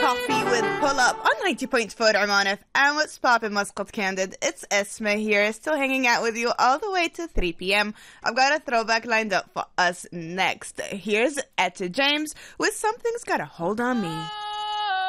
Coffee with Pull Up on 90.4 Arman FM. What's poppin' Muscat Candid? It's Esma here, still hanging out with you all the way to 3 p.m. I've got a throwback lined up for us next. Here's Etta James with Something's Got a Hold on Me.